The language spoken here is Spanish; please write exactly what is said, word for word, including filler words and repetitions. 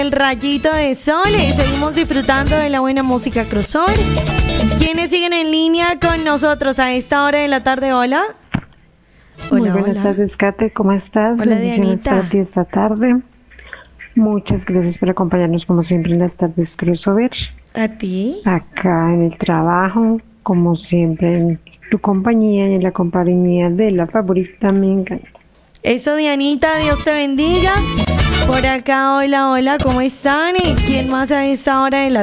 El rayito de sol y seguimos disfrutando de la buena música crossover. ¿Quiénes siguen en línea con nosotros a esta hora de la tarde? Hola. Hola Muy buenas hola. tardes, Kate. ¿Cómo estás? Hola, Bendiciones Dianita. para ti esta tarde. Muchas gracias por acompañarnos como siempre en las tardes crossover. ¿A ti? Acá en el trabajo, como siempre en tu compañía y en la compañía de la favorita, me encanta. Eso, Dianita, Dios te bendiga. Por acá, hola, hola, ¿cómo están? ¿Y quién más a esta hora de la